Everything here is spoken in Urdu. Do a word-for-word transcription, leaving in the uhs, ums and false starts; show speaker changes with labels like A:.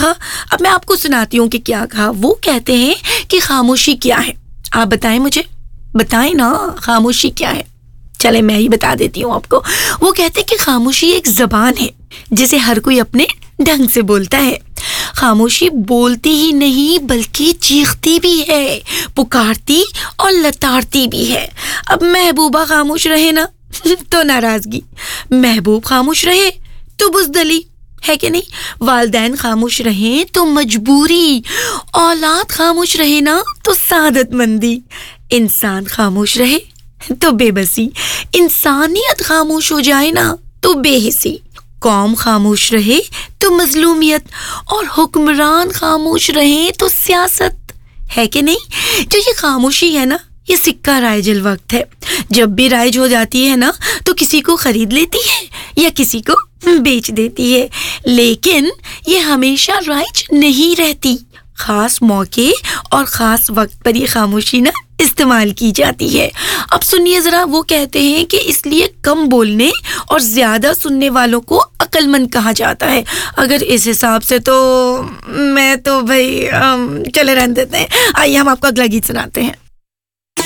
A: کہا. اب میں آپ کو سناتی ہوں کہ کیا کہا. وہ کہتے ہیں کہ خاموشی کیا ہے. آپ بتائیں مجھے, بتائیں نا خاموشی کیا ہے. چلے میں ہی بتا دیتی ہوں آپ کو. وہ کہتے ہیں کہ خاموشی ایک زبان ہے جسے ہر کوئی اپنے ڈھنگ سے بولتا ہے. خاموشی بولتی ہی نہیں بلکہ چیختی بھی ہے, پکارتی اور لتاڑتی بھی ہے. اب محبوبہ خاموش رہے نا تو ناراضگی, محبوب خاموش رہے تو بزدلی, ہے کہ نہیں؟ والدین خاموش رہیں تو مجبوری, اولاد خاموش رہے نا تو سعادت مندی, انسان خاموش رہے تو بے بسی, انسانیت خاموش ہو جائے نا تو بے حسی, قوم خاموش رہے تو مظلومیت, اور حکمران خاموش رہیں تو سیاست, ہے کہ نہیں؟ جو یہ خاموشی ہے نا, یہ سکہ رائج الوقت ہے. جب بھی رائج ہو جاتی ہے نا تو کسی کو خرید لیتی ہے یا کسی کو بیچ دیتی ہے, لیکن یہ ہمیشہ رائج نہیں رہتی. خاص موقع اور خاص وقت پر یہ خاموشی نا استعمال کی جاتی ہے. اب سنیے ذرا, وہ کہتے ہیں کہ اس لیے کم بولنے اور زیادہ سننے والوں کو عقل مند کہا جاتا ہے. اگر اس حساب سے تو میں تو بھائی چلے رہنے دیتے ہیں. آئیے ہم آپ کو اگلا گیت سناتے ہیں.